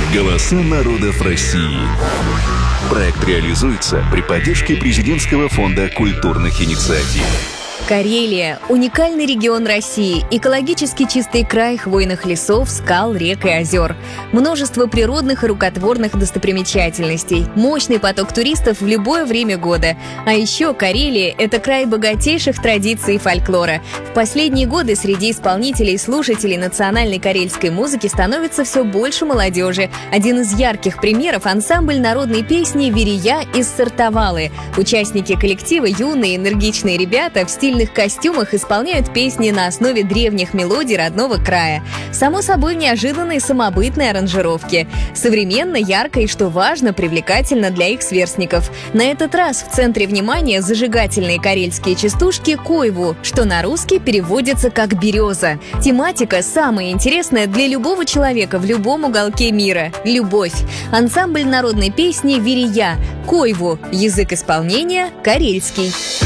Голоса народов России. Проект реализуется при поддержке Президентского фонда культурных инициатив. Карелия – уникальный регион России, экологически чистый край хвойных лесов, скал, рек и озер. Множество природных и рукотворных достопримечательностей, мощный поток туристов в любое время года. А еще Карелия – это край богатейших традиций и фольклора. В последние годы среди исполнителей и слушателей национальной карельской музыки становится все больше молодежи. Один из ярких примеров – ансамбль народной песни «Верия» из Сартовалы. Участники коллектива – юные энергичные ребята в стильных костюмах исполняют песни на основе древних мелодий родного края. Само собой, неожиданные самобытные аранжировки. Современно, ярко и, что важно, привлекательно для их сверстников. На этот раз в центре внимания зажигательные карельские частушки «Койву», что на русский переводится как «береза». Тематика самая интересная для любого человека в любом уголке мира – любовь. Ансамбль народной песни «Верия», «Койву», язык исполнения – карельский.